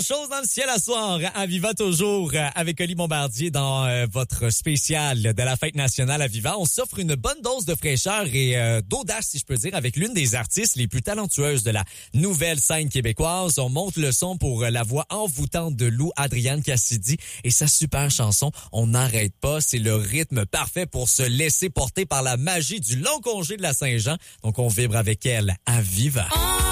grand-chose dans le ciel à soir. Aviva toujours avec Oli Bombardier dans votre spécial de la fête nationale Aviva. On s'offre une bonne dose de fraîcheur et d'audace, si je peux dire, avec l'une des artistes les plus talentueuses de la nouvelle scène québécoise. On monte le son pour la voix envoûtante de Lou, Adrienne Cassidy et sa super chanson « On n'arrête pas ». C'est le rythme parfait pour se laisser porter par la magie du long congé de la Saint-Jean. Donc, on vibre avec elle. Aviva.